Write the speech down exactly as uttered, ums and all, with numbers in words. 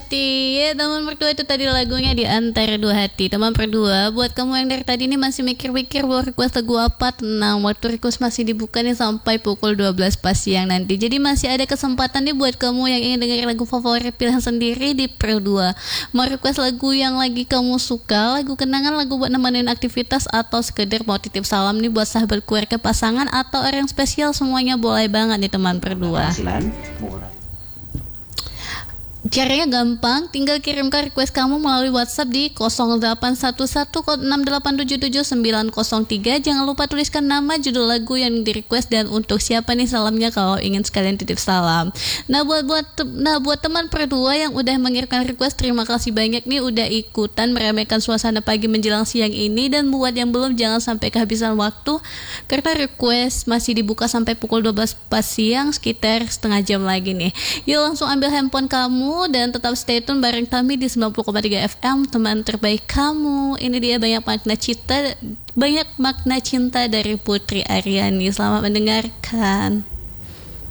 hati. Ya teman berdua, itu tadi lagunya Di Antara Dua Hati. Teman berdua, buat kamu yang dari tadi ini masih mikir-mikir mau request lagu apa, tenang, waktu request masih dibuka nih sampai pukul dua belas pas siang nanti. Jadi masih ada kesempatan nih buat kamu yang ingin dengerin lagu favorit pilihan sendiri di Per dua. Mau request lagu yang lagi kamu suka, lagu kenangan, lagu buat nemenin aktivitas, atau sekedar mau titip salam nih buat sahabat, keluarga, pasangan, atau orang spesial, semuanya boleh banget nih teman berdua. Caranya gampang, tinggal kirimkan request kamu melalui WhatsApp di nol delapan satu satu enam delapan tujuh tujuh sembilan nol tiga. Jangan lupa tuliskan nama, judul lagu yang di request, dan untuk siapa nih salamnya kalau ingin sekalian titip salam. Nah buat buat nah buat teman berdua yang udah mengirimkan request, terima kasih banyak nih udah ikutan meramaikan suasana pagi menjelang siang ini. Dan buat yang belum, jangan sampai kehabisan waktu karena request masih dibuka sampai pukul dua belas pas siang, sekitar setengah jam lagi nih. Yuk langsung ambil handphone kamu dan tetap stay tune bareng kami di sembilan puluh koma tiga F M, teman terbaik kamu. Ini dia Banyak Makna Cinta, Banyak Makna Cinta dari Putri Aryani. Selamat mendengarkan.